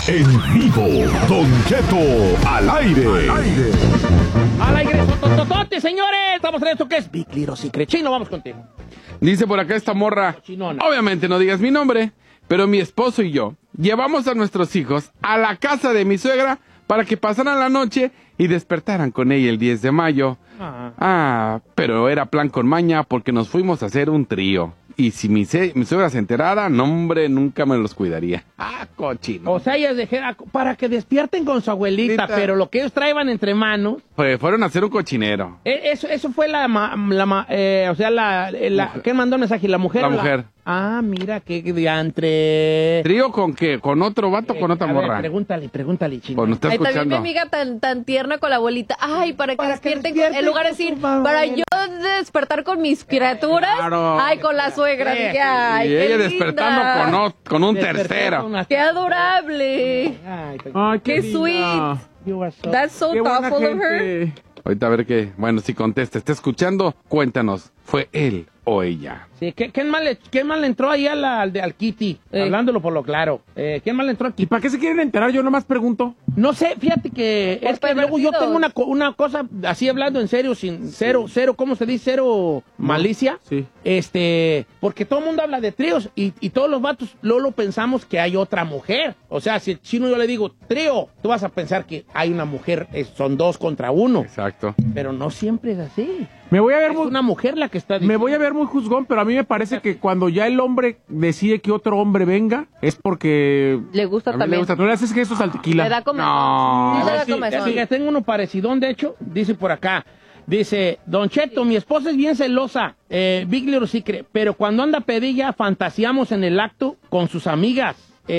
En vivo, Don Cheto al aire. Al aire, tototote, señores. Estamos en esto que es Big Little Secret. Chino, vamos contigo. Dice por acá esta morra. Chinona. Obviamente no digas mi nombre, pero mi esposo y yo llevamos a nuestros hijos a la casa de mi suegra para que pasaran la noche y despertaran con ella el 10 de mayo. Pero era plan con maña porque nos fuimos a hacer un trío. Y si mi suegra se enterara, no, hombre, nunca me los cuidaría. Cochino. O sea, ellas dejaron para que despierten con su abuelita, pero lo que ellos traían entre manos. Pues fueron a hacer un cochinero. Eso fue ¿quién mandó el mensaje? ¿La mujer? La mujer. Mira, qué diantre. ¿Trío con qué? ¿Con otro vato o con otra morra? Pregúntale, Chino. Pues nos está escuchando. También mi amiga tan tierna con la abuelita. Ay, para que despierten, en lugar de decir, para yo despertar con mis criaturas. Claro. Ay, con la suegra. Dije, ay, Y qué ella linda. despertando con un tercero. Qué adorable. Ay, Qué sweet. That's so thoughtful of her. Ahorita a ver qué. Bueno, si contesta, está escuchando, cuéntanos, ¿fue él o ella? Sí, ¿quién mal le entró ahí al Kitty? Hablándolo por lo claro. ¿Quién mal le entró al Kitty? ¿Y para qué se quieren enterar? Yo nomás pregunto. No sé, fíjate que Por es que luego yo tengo una cosa, así hablando en serio, sin cero, ¿cómo se dice? Cero malicia. Sí. Porque todo el mundo habla de tríos y todos los vatos luego pensamos que hay otra mujer. O sea, si el chino yo le digo trío, tú vas a pensar que hay una mujer, son 2 contra 1. Exacto. Pero no siempre es así. Me voy a ver Es muy, una mujer la que está me voy a ver muy juzgón, pero a mí me parece que cuando ya el hombre decide que otro hombre venga, es porque Le gusta A mí me también. gusta. no le haces gestos al tequila. Le da comezón. No. Sí, le da Sí, comezón. fíjate, tengo uno parecidón, de hecho, dice por acá. Dice, Don Cheto, mi esposa es bien celosa, Big Little Secret, pero cuando anda pedilla, fantaseamos en el acto con sus amigas.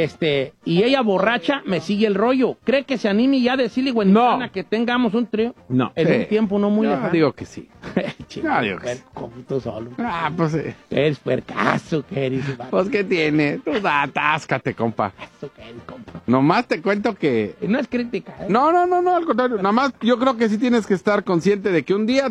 Y ella borracha me sigue el rollo. ¿Cree que se anime ya a decirle, No. que tengamos un trío? No. En Sí. un tiempo no muy Yo lejano. digo que sí. Chico, digo que sí. como tú solo. Pues sí. Eres puercazo, que eres. Pues, ¿qué tiene? Tú atáscate, compa. Puercazo, que eres, compa. Nomás te cuento que... Y no es crítica, ¿eh? No, al contrario. Nada más yo creo que sí tienes que estar consciente de que un día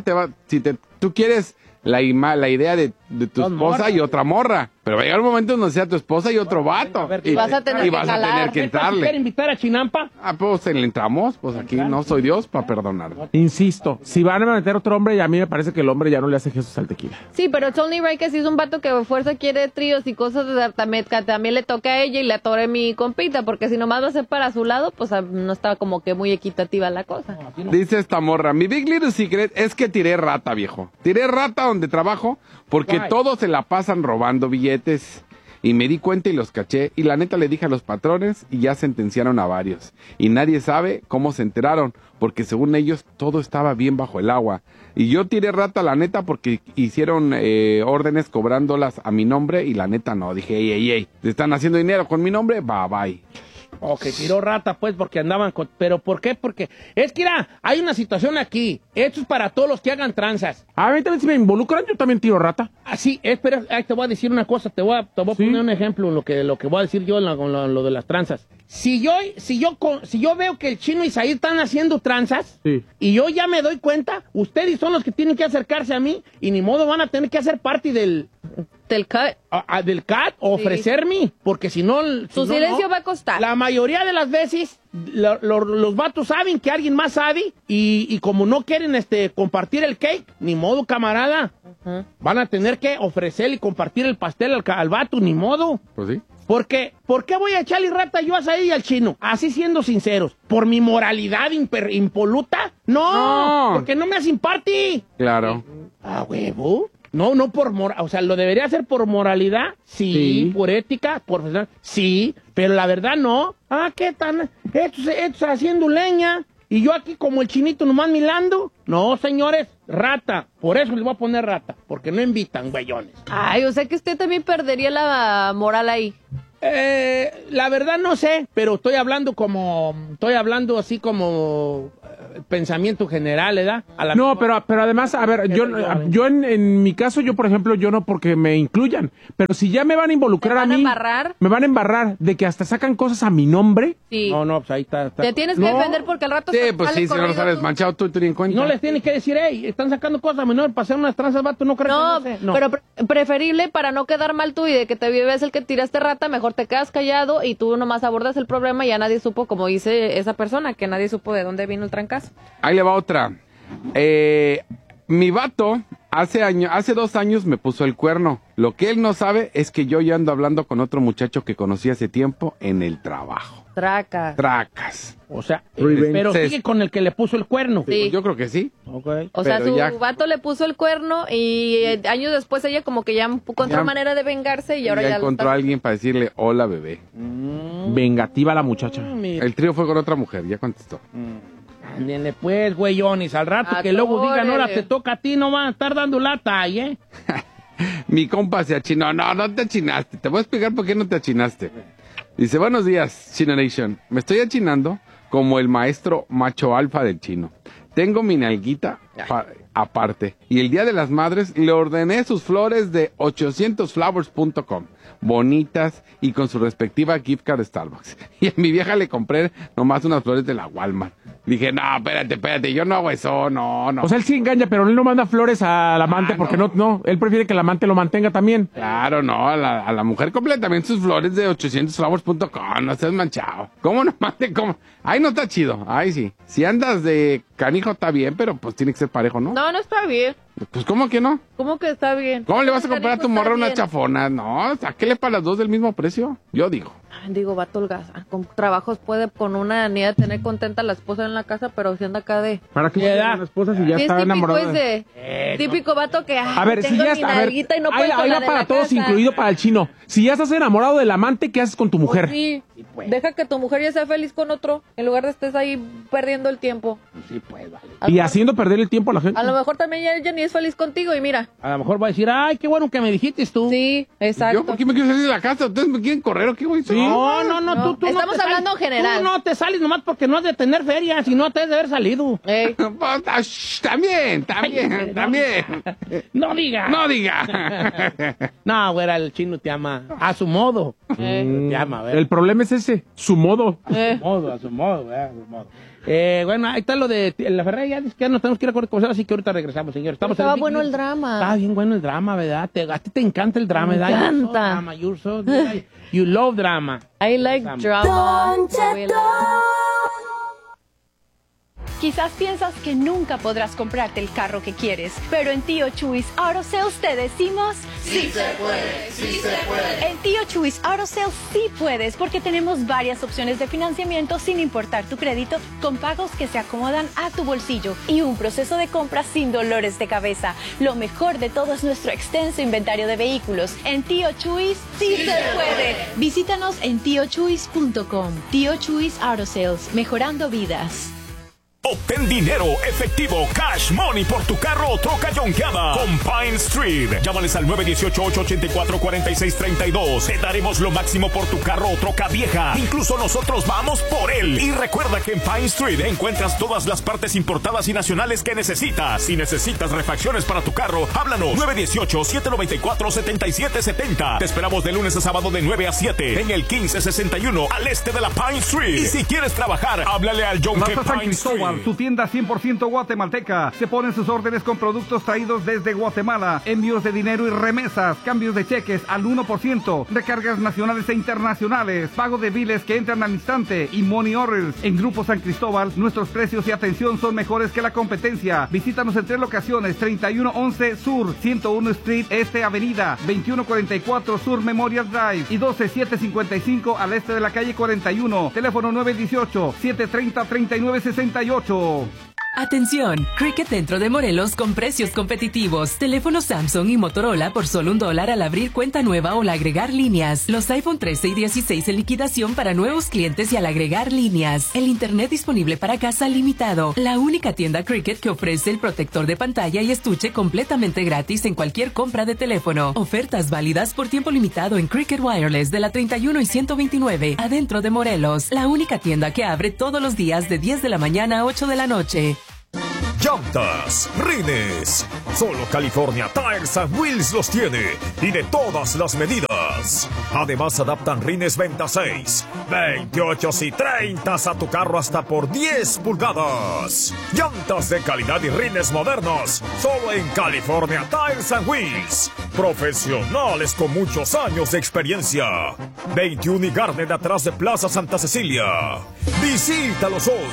tú quieres la idea de tu Dos esposa morras. y otra morra. Pero va a llegar un momento donde sea tu esposa y otro vato. A ver, Y vas a tener que vas a calar. tener que ¿Quiere entrarle. invitar a Chinampa? Pues le entramos. Pues aquí no soy Dios para perdonar. Insisto, si van a meter otro hombre, a mí me parece que el hombre ya no le hace gestos al tequila. Sí, pero it's only right que si es un vato que a fuerza quiere tríos y cosas de que también le toca a ella y le atore mi compita, porque si nomás va a ser para su lado, pues no está como que muy equitativa la cosa. Dice esta morra, mi Big Little Secret es que tiré rata, viejo. Tiré rata donde trabajo porque Guay. todos se la pasan robando billetes. Y me di cuenta y los caché. Y la neta le dije a los patrones y ya sentenciaron a varios. Y nadie sabe cómo se enteraron, porque según ellos todo estaba bien bajo el agua. Y yo tiré rata, la neta, porque hicieron órdenes cobrándolas a mi nombre y la neta no. Dije, ey, ¿te están haciendo dinero con mi nombre? Bye. O que tiró rata, pues, porque andaban con... ¿Pero por qué? Porque es que, mira, hay una situación aquí. Esto es para todos los que hagan tranzas. A mí también si me involucran, yo también tiro rata. Así, espera, te voy a decir una cosa. Te voy a Sí. poner un ejemplo en lo que voy a decir yo con lo de las tranzas. Si yo veo que el Chino y Isaí están haciendo tranzas, Sí. y yo ya me doy cuenta, ustedes son los que tienen que acercarse a mí, y ni modo van a tener que hacer parte del CAT, ofrecerme, porque si no... Su silencio va a costar. La mayoría de las veces, los vatos saben que alguien más sabe, y como no quieren compartir el cake, ni modo, camarada, van a tener que ofrecer y compartir el pastel al vato, ni modo. Pues sí. Porque, ¿por qué voy a echarle rata yo a Said y al Chino? Así siendo sinceros. ¿Por mi moralidad impoluta? No, porque no me hacen parte. Claro. ¿A huevo? No por moral, o sea, ¿lo debería hacer por moralidad? Sí. ¿Por ética? ¿Por sí, pero la verdad no. ¿Qué tan? Estos haciendo leña, y yo aquí como el Chinito nomás milando. No, señores, rata. Por eso les voy a poner rata, porque no invitan, güeyones. Ay, o sea que usted también perdería la moral ahí. La verdad no sé, pero estoy hablando así como pensamiento general, ¿verdad? No, pero además, a ver, yo en mi caso, yo por ejemplo, yo no porque me incluyan, pero si ya me van a involucrar a mí, me van a embarrar de que hasta sacan cosas a mi nombre. Sí. No, pues ahí está. Te tienes que defender porque al rato Sí, pues sí, si no lo sabes manchado, tú ni en cuenta. No les tienes que decir, hey, están sacando cosas a mi nombre para hacer unas tranzas, vato, no crees que no sé. No. Pero preferible para no quedar mal tú y de que te vives el que tiraste rata, mejor te quedas callado y tú nomás abordas el problema y ya nadie supo, como dice esa persona, que nadie supo de dónde vino el trancazo. Ahí le va otra. Mi vato hace 2 años me puso el cuerno. Lo que él no sabe es que yo ya ando hablando con otro muchacho que conocí hace tiempo en el trabajo. Tracas. O sea, pero sigue con el que le puso el cuerno. Sí. Yo creo que sí. Okay. O sea, Pero su vato le puso el cuerno y años después ella como que ya encontró manera de vengarse y ahora ya encontró a alguien para decirle, hola, bebé. Vengativa la muchacha. El trío fue con otra mujer, ya contestó. Ándale pues, güeyonis, al rato que luego digan, ahora te toca a ti, no van a estar dando lata ahí, ¿eh? Mi compa se achinó. No te achinaste. Te voy a explicar por qué no te achinaste. Dice, buenos días, Chino Nation. Me estoy achinando como el maestro macho alfa del chino. Tengo mi nalguita aparte. Y el Día de las Madres le ordené sus flores de 800flowers.com. Bonitas y con su respectiva gift card de Starbucks. Y a mi vieja le compré nomás unas flores de la Walmart. Dije, no, espérate, yo no hago eso, no. O sea, él sí engaña, pero él no manda flores al amante porque no, él prefiere que el amante lo mantenga también. Claro, no, a la mujer completamente sus flores de 800flowers.com, no seas manchado. ¿Cómo no mande? ¿Cómo? Ahí no está chido, ahí sí. Si andas de canijo está bien, pero pues tiene que ser parejo, ¿no? No está bien. Pues, ¿cómo que no? ¿Cómo que está bien? ¿Cómo le vas a comprar a tu morra una una chafona? No, sáquele para las dos del mismo precio, yo digo. Digo, vato holgaza. Con trabajos puede con una niña tener contenta a la esposa en la casa, pero si anda acá de... ¿Para qué quiere la esposa si ya está enamorada? Típico vato que... A ver, si ya está... Y no ahí va para todos, casa, incluido para el chino. Si ya estás enamorado del amante, ¿qué haces con tu mujer? Sí, deja que tu mujer ya sea feliz con otro, en lugar de estés ahí perdiendo el tiempo. Sí, pues, vale. Y haciendo perder el tiempo a la gente. A lo mejor también ella ni es feliz contigo y mira. A lo mejor va a decir, ay, qué bueno que me dijiste tú. Sí, exacto. ¿Yo por qué me quiero salir de la casa? ¿Ustedes me quieren correr o qué voy a hacer? Sí. No, tú estamos no hablando en general. Tú no te sales nomás porque no has de tener feria, si no te has de haber salido. También. No diga. No, güera, el chino te ama a su modo. Te ama, ¿verdad? El problema es ese, su modo. A su modo, ¿verdad? Bueno, ahí está lo de la Ferrari, ya nos tenemos que ir a correr, así que ahorita regresamos, señor. Estaba bueno el drama. Está bien bueno el drama, ¿verdad? A ti te encanta el drama, ¿verdad? Me encanta. You love drama. I like drama. Quizás piensas que nunca podrás comprarte el carro que quieres, pero en Tío Chuys Auto Sales te decimos ¡sí se puede! ¡Sí se puede! En Tío Chuys Auto Sales sí puedes, porque tenemos varias opciones de financiamiento sin importar tu crédito, con pagos que se acomodan a tu bolsillo y un proceso de compra sin dolores de cabeza. Lo mejor de todo es nuestro extenso inventario de vehículos. En Tío Chuys sí se puede. Visítanos en tiochuys.com. Tío Chuys Auto Sales, mejorando vidas. Obtén dinero efectivo, cash money por tu carro o troca yonkeada con Pine Street. Llámales al 918-884-4632. Te daremos lo máximo por tu carro o troca vieja. Incluso nosotros vamos por él. Y recuerda que en Pine Street encuentras todas las partes importadas y nacionales que necesitas. Si necesitas refacciones para tu carro, háblanos. 918-794-7770. Te esperamos de lunes a sábado de 9 a 7 en el 1561 al este de la Pine Street. Y si quieres trabajar, háblale al Yonke Pine Street. Su tienda 100% guatemalteca. Se ponen sus órdenes con productos traídos desde Guatemala. Envíos de dinero y remesas. Cambios de cheques al 1%. Recargas nacionales e internacionales. Pago de biles que entran al instante. Y money orders. En Grupo San Cristóbal, nuestros precios y atención son mejores que la competencia. Visítanos en 3 locaciones. 3111 Sur, 101 Street Este Avenida, 2144 Sur Memorial Drive y 12755 al este de la calle 41. Teléfono 918-730-3968. Atención, Cricket dentro de Morelos con precios competitivos. Teléfonos Samsung y Motorola por solo $1 al abrir cuenta nueva o al agregar líneas. Los iPhone 13 y 16 en liquidación para nuevos clientes y al agregar líneas. El internet disponible para casa limitado. La única tienda Cricket que ofrece el protector de pantalla y estuche completamente gratis en cualquier compra de teléfono. Ofertas válidas por tiempo limitado en Cricket Wireless de la 31 y 129, adentro de Morelos. La única tienda que abre todos los días de 10 de la mañana a 8 de la noche. llantas, rines. Solo California Tires and Wheels los tiene y de todas las medidas. Además adaptan rines 26, 28 y 30 a tu carro hasta por 10 pulgadas. Llantas de calidad y rines modernos, solo en California Tires and Wheels. Profesionales con muchos años de experiencia. 21 y Garden atrás de Plaza Santa Cecilia. Visítalos hoy.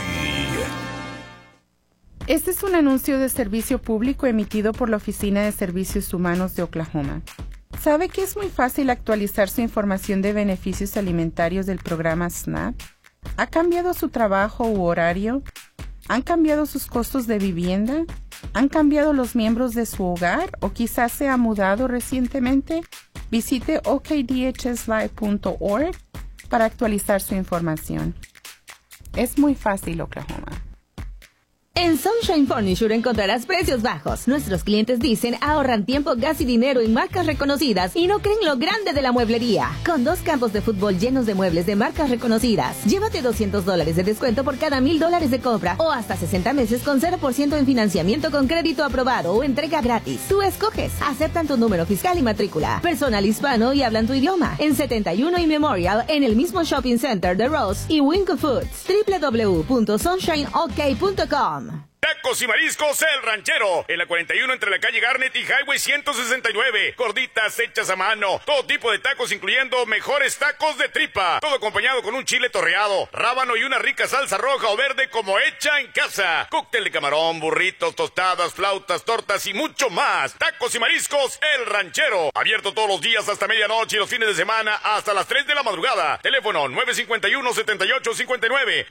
Este es un anuncio de servicio público emitido por la Oficina de Servicios Humanos de Oklahoma. ¿Sabe que es muy fácil actualizar su información de beneficios alimentarios del programa SNAP? ¿Ha cambiado su trabajo u horario? ¿Han cambiado sus costos de vivienda? ¿Han cambiado los miembros de su hogar o quizás se ha mudado recientemente? Visite okdhslive.org para actualizar su información. Es muy fácil, Oklahoma. En Sunshine Furniture encontrarás precios bajos. Nuestros clientes dicen ahorran tiempo, gas y dinero en marcas reconocidas y no creen lo grande de la mueblería. Con 2 campos de fútbol llenos de muebles de marcas reconocidas, llévate $200 de descuento por cada $1,000 de compra o hasta 60 meses con 0% en financiamiento con crédito aprobado o entrega gratis. Tú escoges. Aceptan tu número fiscal y matrícula. Personal hispano y hablan tu idioma. En 71 y Memorial, en el mismo shopping center de Rose y Winco Foods. www.sunshineok.com. Tacos y mariscos El Ranchero, en la 41 entre la calle Garnet y Highway 169. Gorditas hechas a mano, todo tipo de tacos incluyendo mejores tacos de tripa. Todo acompañado con un chile torreado, rábano y una rica salsa roja o verde como hecha en casa. Cóctel de camarón, burritos, tostadas, flautas, tortas y mucho más. Tacos y mariscos El Ranchero, abierto todos los días hasta medianoche y los fines de semana hasta las 3 de la madrugada. Teléfono 951-7859,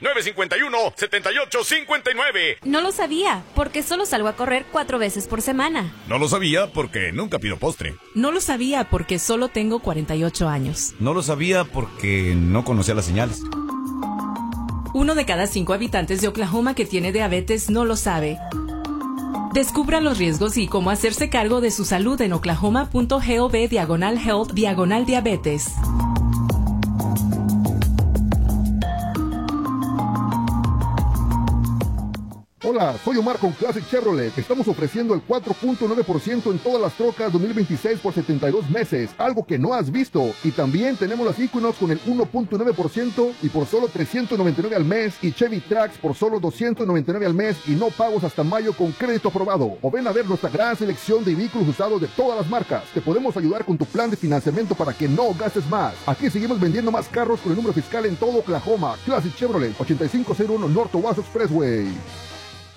951-7859. No lo sabía, porque solo salgo a correr 4 veces por semana. No lo sabía porque nunca pido postre. No lo sabía porque solo tengo 48 años. No lo sabía porque no conocía las señales. 1 de cada 5 habitantes de Oklahoma que tiene diabetes no lo sabe. Descubra los riesgos y cómo hacerse cargo de su salud en oklahoma.gov/health/diabetes. Hola, soy Omar con Classic Chevrolet. Estamos ofreciendo el 4.9% en todas las trocas 2026 por 72 meses, algo que no has visto. Y también tenemos las Equinox con el 1.9% y por solo $399 al mes, y Chevy Trax por solo $299 al mes y no pagos hasta mayo con crédito aprobado. O ven a ver nuestra gran selección de vehículos usados de todas las marcas. Te podemos ayudar con tu plan de financiamiento para que no gastes más. Aquí seguimos vendiendo más carros con el número fiscal en todo Oklahoma. Classic Chevrolet, 8501 North Owasso Expressway.